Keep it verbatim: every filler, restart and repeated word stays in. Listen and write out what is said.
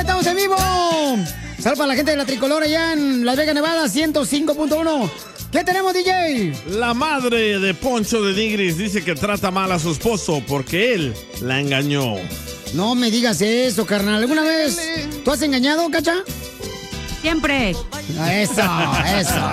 estamos en vivo. Saludos para la gente de la Tricolor allá en Las Vegas, Nevada, ciento cinco punto uno. ¿Qué tenemos, D J? La madre de Poncho de Nigris dice que trata mal a su esposo porque él la engañó. No me digas eso, carnal. ¿Alguna vez tú has engañado, Cacha? Siempre. Eso, eso.